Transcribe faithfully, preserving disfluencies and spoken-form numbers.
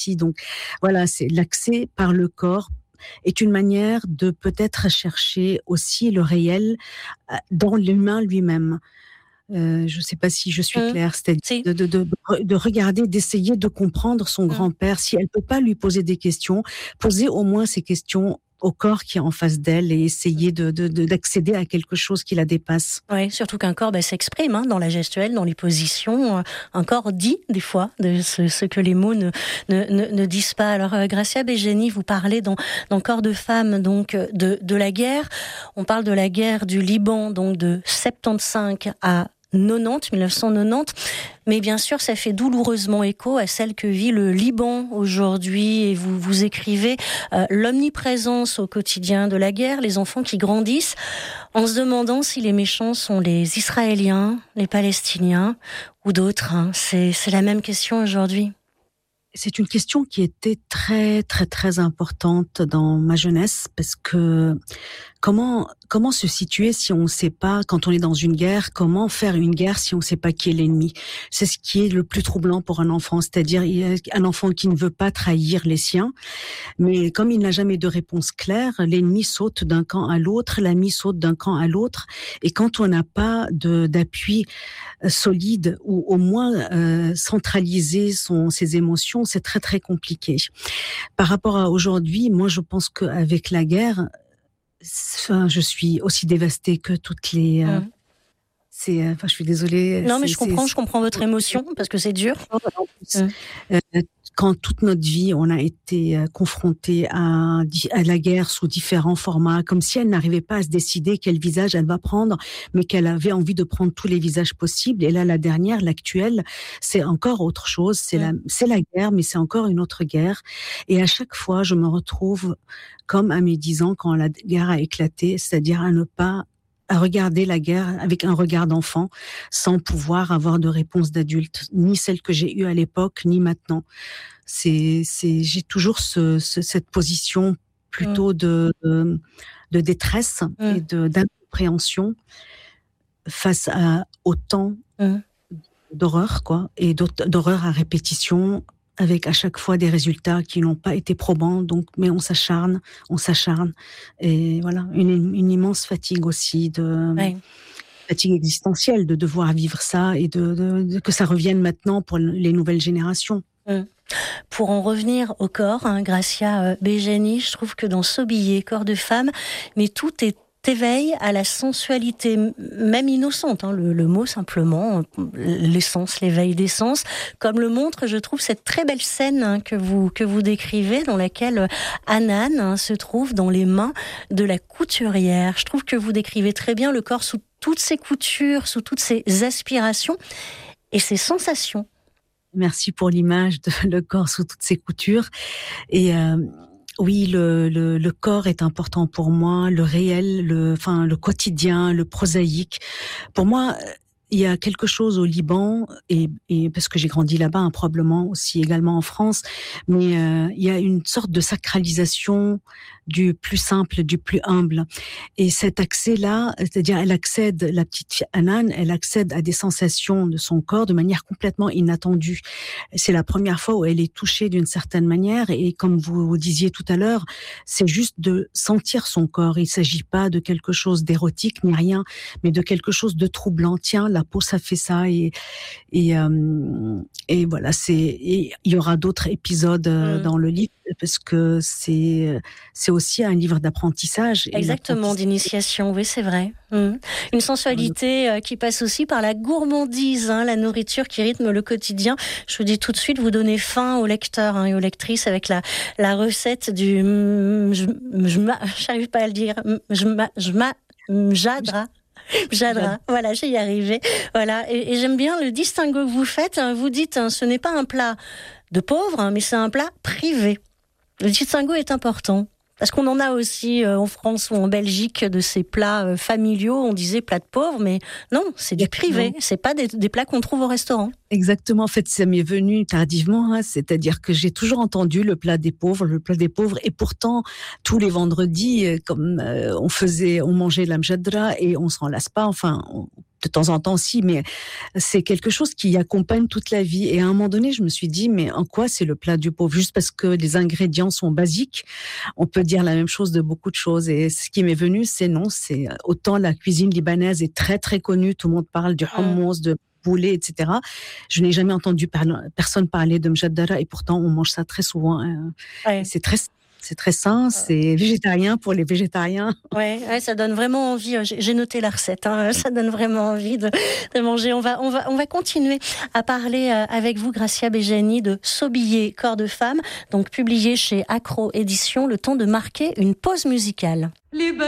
aussi. Donc voilà, c'est l'accès par le corps est une manière de peut-être chercher aussi le réel dans l'humain lui-même. Euh, je ne sais pas si je suis Mmh. claire, c'est-à-dire Si. de, de, de, de regarder, d'essayer de comprendre son mmh. grand-père. Si elle ne peut pas lui poser des questions, poser au moins ces questions au corps qui est en face d'elle et essayer de, de, de, d'accéder à quelque chose qui la dépasse. Oui, surtout qu'un corps ben, s'exprime hein, dans la gestuelle, dans les positions. Un corps dit, des fois, de ce, ce que les mots ne, ne, ne, ne disent pas. Alors, euh, Gracia Begeni, vous parlez dans, dans Corps de femme donc, de, de la guerre. On parle de la guerre du Liban, donc de soixante-quinze à quatre-vingt-dix, mille neuf cent quatre-vingt-dix, mais bien sûr ça fait douloureusement écho à celle que vit le Liban aujourd'hui, et vous, vous écrivez euh, l'omniprésence au quotidien de la guerre, les enfants qui grandissent en se demandant si les méchants sont les Israéliens, les Palestiniens ou d'autres, hein. c'est, c'est la même question aujourd'hui. C'est une question qui était très très très importante dans ma jeunesse, parce que comment comment se situer si on ne sait pas, quand on est dans une guerre, comment faire une guerre si on ne sait pas qui est l'ennemi. C'est ce qui est le plus troublant pour un enfant, c'est-à-dire un enfant qui ne veut pas trahir les siens, mais comme il n'a jamais de réponse claire, l'ennemi saute d'un camp à l'autre, l'ami saute d'un camp à l'autre, et quand on n'a pas de, d'appui solide ou au moins euh, centraliser son, ses émotions, c'est très très compliqué. Par rapport à aujourd'hui, moi je pense qu'avec la guerre, enfin, je suis aussi dévastée que toutes les... Euh, mmh. c'est, enfin, je suis désolée. Non, mais c'est, je comprends, c'est, je comprends votre émotion, parce que c'est dur. Mmh. Euh, quand toute notre vie, on a été confrontés à, à la guerre sous différents formats, comme si elle n'arrivait pas à se décider quel visage elle va prendre, mais qu'elle avait envie de prendre tous les visages possibles. Et là, la dernière, l'actuelle, c'est encore autre chose. C'est, mmh. la, c'est la guerre, mais c'est encore une autre guerre. Et à chaque fois, je me retrouve comme à mes dix ans, quand la guerre a éclaté, c'est-à-dire à ne pas à regarder la guerre avec un regard d'enfant, sans pouvoir avoir de réponse d'adulte, ni celle que j'ai eue à l'époque, ni maintenant. C'est, c'est, j'ai toujours ce, ce, cette position plutôt mmh. de, de, de détresse mmh. et de, d'incompréhension face à autant mmh. d'horreur, quoi, et d'horreur à répétition, avec à chaque fois des résultats qui n'ont pas été probants, donc, mais on s'acharne, on s'acharne, et voilà, une, une immense fatigue aussi, de ouais. fatigue existentielle, de devoir vivre ça, et de, de, de que ça revienne maintenant pour les nouvelles générations. Mmh. Pour en revenir au corps, hein, Gracia Begeni, je trouve que dans Sobillé, Corps de femme, mais tout est éveil à la sensualité, même innocente, hein, le, le mot simplement, l'essence, l'éveil d'essence, comme le montre, je trouve, cette très belle scène hein, que vous que vous décrivez, dans laquelle Hanan hein, se trouve dans les mains de la couturière. Je trouve que vous décrivez très bien le corps sous toutes ses coutures, sous toutes ses aspirations et ses sensations. Merci pour l'image de le corps sous toutes ses coutures. Et euh, oui, le, le, le corps est important pour moi, le réel, le, enfin, le quotidien, le prosaïque. Pour moi, il y a quelque chose au Liban, et, et parce que j'ai grandi là-bas, hein, probablement aussi également en France, mais euh, il y a une sorte de sacralisation du plus simple, du plus humble. Et cet accès-là, c'est-à-dire elle accède, la petite Hanan, elle accède à des sensations de son corps de manière complètement inattendue. C'est la première fois où elle est touchée d'une certaine manière, et comme vous, vous disiez tout à l'heure, c'est juste de sentir son corps. Il ne s'agit pas de quelque chose d'érotique ni rien, mais de quelque chose de troublant. Tiens, la peau, ça fait ça, et et euh, et voilà, c'est et il y aura d'autres épisodes euh, mmh. dans le livre, parce que c'est c'est aussi un livre d'apprentissage. Exactement, d'initiation, oui, c'est vrai. Mmh. Une sensualité euh, qui passe aussi par la gourmandise, hein, la nourriture qui rythme le quotidien. Je vous dis tout de suite, vous donnez faim aux lecteurs hein, et aux lectrices avec la la recette du je j'arrive pas à le dire je je mjadra. Mjadra, voilà, j'ai y arrivé. Voilà, et, et j'aime bien le distinguo que vous faites. Hein, vous dites, hein, ce n'est pas un plat de pauvre, hein, mais c'est un plat privé. Le distinguo est important. Parce qu'on en a aussi euh, en France ou en Belgique de ces plats euh, familiaux, on disait plats de pauvres, mais non, c'est du privé, c'est pas des, des plats qu'on trouve au restaurant. Exactement, en fait, ça m'est venu tardivement, hein, c'est-à-dire que j'ai toujours entendu le plat des pauvres, le plat des pauvres, et pourtant, tous les vendredis, comme euh, on faisait, on mangeait la mjadra et on s'en lasse pas, enfin, on, de temps en temps aussi, mais c'est quelque chose qui accompagne toute la vie. Et à un moment donné, je me suis dit, mais en quoi c'est le plat du pauvre? Juste parce que les ingrédients sont basiques, on peut dire la même chose de beaucoup de choses. Et ce qui m'est venu, c'est non, c'est autant la cuisine libanaise est très très connue, tout le monde parle du hummus, de poulet, et cetera. Je n'ai jamais entendu par- personne parler de mjaddara et pourtant on mange ça très souvent. Hein. Ouais. C'est très C'est très sain, c'est végétarien pour les végétariens. Ouais, ouais, ça donne vraiment envie. J'ai noté la recette, hein, ça donne vraiment envie de, de manger. On va, on va, on va continuer à parler avec vous, Gracia Bejani, de Sobillé, corps de femme, donc publié chez Accro Éditions. Le temps de marquer une pause musicale.